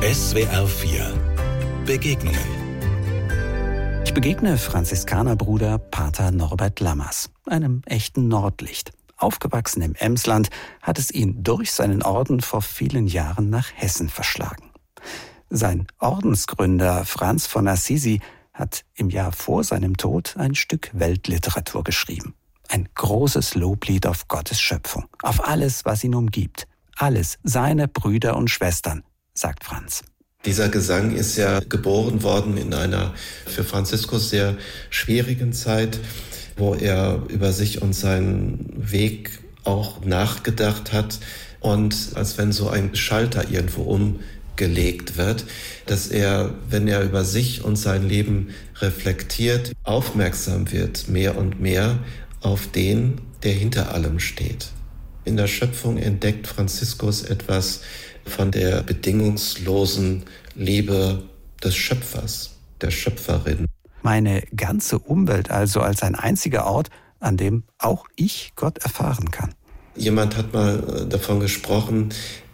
SWR 4 Begegnungen. Ich begegne Franziskanerbruder Pater Norbert Lammers, einem echten Nordlicht. Aufgewachsen im Emsland, hat es ihn durch seinen Orden vor vielen Jahren nach Hessen verschlagen. Sein Ordensgründer Franz von Assisi hat im Jahr vor seinem Tod ein Stück Weltliteratur geschrieben. Ein großes Loblied auf Gottes Schöpfung, auf alles, was ihn umgibt. Alles, seine Brüder und Schwestern, sagt Franz. Dieser Gesang ist ja geboren worden in einer für Franziskus sehr schwierigen Zeit, wo er über sich und seinen Weg auch nachgedacht hat und als wenn so ein Schalter irgendwo umgelegt wird, dass er, wenn er über sich und sein Leben reflektiert, aufmerksam wird mehr und mehr auf den, der hinter allem steht. In der Schöpfung entdeckt Franziskus etwas von der bedingungslosen Liebe des Schöpfers, der Schöpferin. Meine ganze Umwelt also als ein einziger Ort, an dem auch ich Gott erfahren kann. Jemand hat mal davon gesprochen,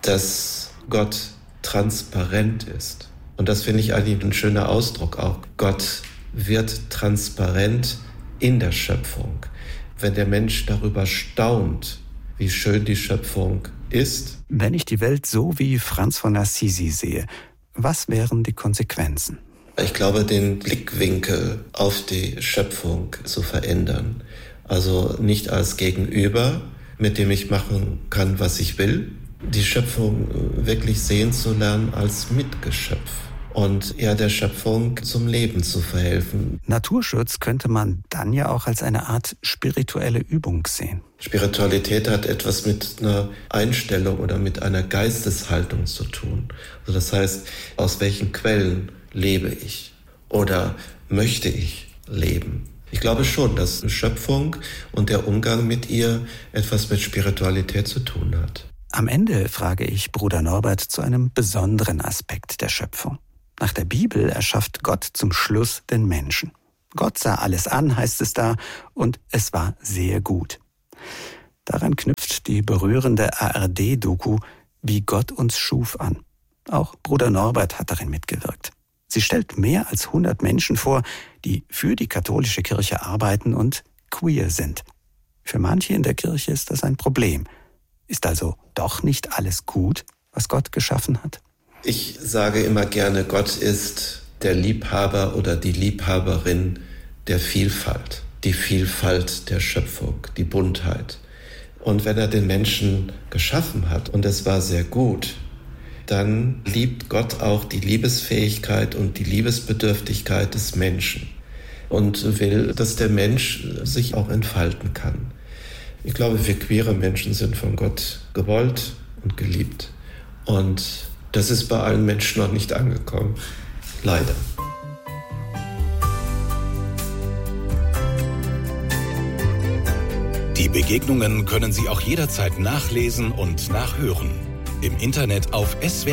dass Gott transparent ist. Und das finde ich eigentlich ein schöner Ausdruck auch. Gott wird transparent in der Schöpfung. Wenn der Mensch darüber staunt, wie schön die Schöpfung ist. Wenn ich die Welt so wie Franz von Assisi sehe, was wären die Konsequenzen? Ich glaube, den Blickwinkel auf die Schöpfung zu verändern. Also nicht als Gegenüber, mit dem ich machen kann, was ich will. Die Schöpfung wirklich sehen zu lernen als Mitgeschöpf. Und eher der Schöpfung zum Leben zu verhelfen. Naturschutz könnte man dann ja auch als eine Art spirituelle Übung sehen. Spiritualität hat etwas mit einer Einstellung oder mit einer Geisteshaltung zu tun. Also das heißt, aus welchen Quellen lebe ich oder möchte ich leben? Ich glaube schon, dass Schöpfung und der Umgang mit ihr etwas mit Spiritualität zu tun hat. Am Ende frage ich Bruder Norbert zu einem besonderen Aspekt der Schöpfung. Nach der Bibel erschafft Gott zum Schluss den Menschen. Gott sah alles an, heißt es da, und es war sehr gut. Daran knüpft die berührende ARD-Doku Wie Gott uns schuf an. Auch Bruder Norbert hat darin mitgewirkt. Sie stellt mehr als 100 Menschen vor, die für die katholische Kirche arbeiten und queer sind. Für manche in der Kirche ist das ein Problem. Ist also doch nicht alles gut, was Gott geschaffen hat? Ich sage immer gerne, Gott ist der Liebhaber oder die Liebhaberin der Vielfalt. Die Vielfalt der Schöpfung, die Buntheit. Und wenn er den Menschen geschaffen hat und es war sehr gut, dann liebt Gott auch die Liebesfähigkeit und die Liebesbedürftigkeit des Menschen und will, dass der Mensch sich auch entfalten kann. Ich glaube, wir queere Menschen sind von Gott gewollt und geliebt. Und das ist bei allen Menschen noch nicht angekommen. Leider. Die Begegnungen können Sie auch jederzeit nachlesen und nachhören. Im Internet auf SWR